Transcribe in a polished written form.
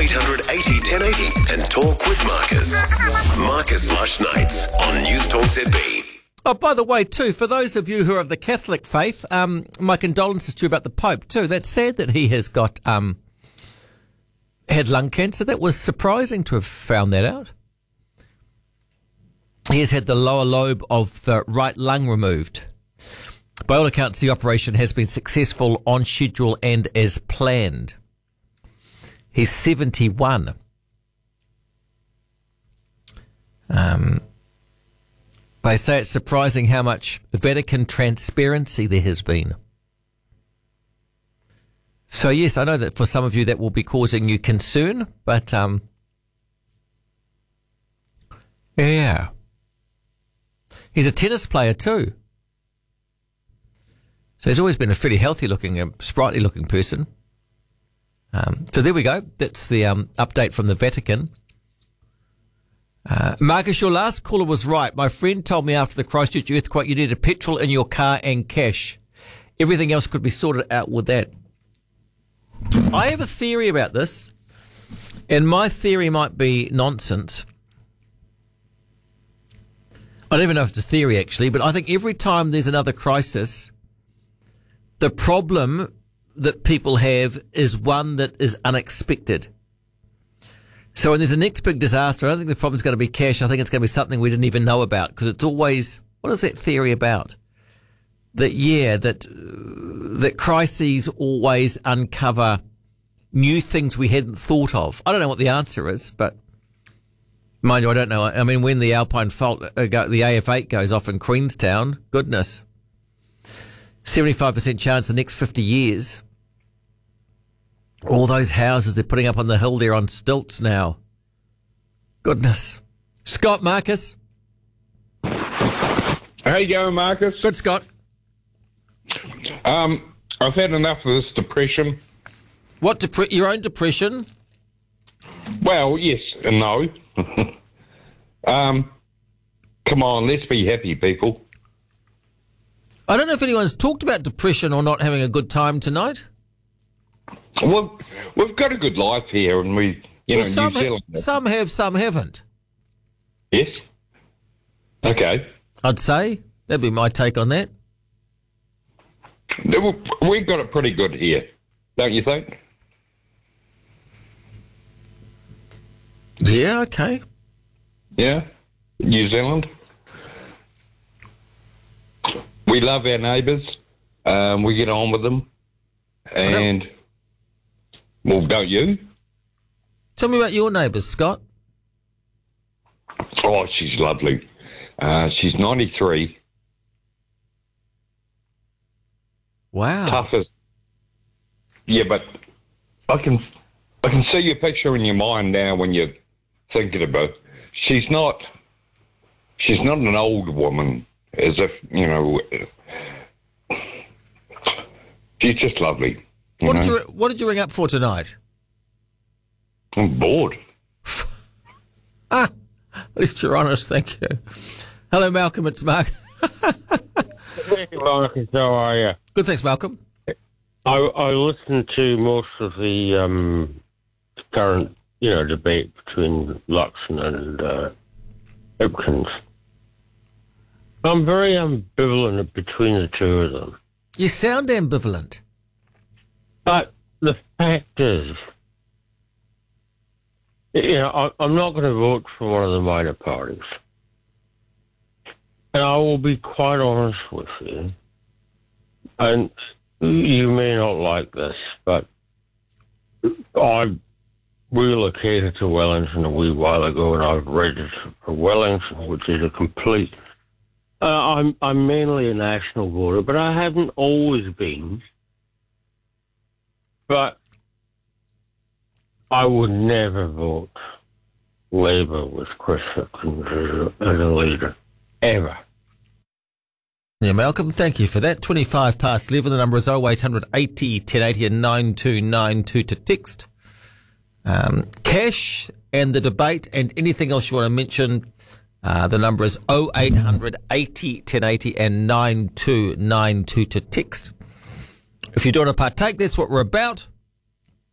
0880 1080 and talk with Marcus. Marcus Lush Nights on News Talk ZB. Oh, by the way, too, for those of you who are of the Catholic faith, my condolences to you about the Pope, too. That's sad that he has got had lung cancer. That was surprising to have found that out. He has had the lower lobe of the right lung removed. By all accounts, the operation has been successful, on schedule and as planned. He's 71. They say it's surprising how much Vatican transparency there has been. So, yes, I know that for some of you that will be causing you concern, but, yeah. He's a tennis player too. So he's always been a fairly healthy-looking, sprightly-looking person. So there we go. That's the update from the Vatican. Marcus, your last caller was right. My friend told me after the Christchurch earthquake you needed petrol in your car and cash. Everything else could be sorted out with that. I have a theory about this, and my theory might be nonsense. I don't even know if it's a theory, actually, but I think every time there's another crisis, the problem that people have is one that is unexpected. So when there's a next big disaster, I don't think the problem's going to be cash. I think it's going to be something we didn't even know about, because it's always, what is that theory about? That crises always uncover new things we hadn't thought of. I don't know what the answer is, but mind you, I don't know. I mean, when the Alpine Fault, the AF8 goes off in Queenstown, goodness, 75% chance the next 50 years. All those houses they're putting up on the hill there on stilts now. Goodness. Scott, Marcus. How you going, Marcus? Good, Scott. I've had enough of this depression. What, your own depression? Well, yes and no. Come on, let's be happy, people. I don't know if anyone's talked about depression or not having a good time tonight. Well, we've got a good life here, and we, New Zealand. Some have, some haven't. Yes. Okay. I'd say that'd be my take on that. We've got it pretty good here, don't you think? Yeah. Okay. Yeah. New Zealand. We love our neighbours. We get on with them, and. Well, don't you? Tell me about your neighbours, Scott. Oh, she's lovely. She's 93. Wow. Toughest. Yeah, but I can see your picture in your mind now when you're thinking about it. She's not an old woman, as if, she's just lovely. What did you ring up for tonight? I'm bored. At least you're honest, thank you. Hello, Malcolm, it's Mark. Hey, Marcus, how are you? Good, thanks, Malcolm. I listened to most of the current, debate between Luxon and Hipkins. I'm very ambivalent between the two of them. You sound ambivalent. But the fact is, I'm not going to vote for one of the minor parties. And I will be quite honest with you. And you may not like this, but I relocated to Wellington a wee while ago, and I've registered for Wellington, which is a complete... I'm mainly a national voter, but I haven't always been. But I would never vote Labour with Chris Hipkins as a leader, ever. Yeah, Malcolm, thank you for that. 25 past 11, the number is 0800 80 1080 and 9292 to text. Cash and the debate and anything else you want to mention, the number is 0800 80 1080 and 9292 to text. If you don't want to partake, that's what we're about.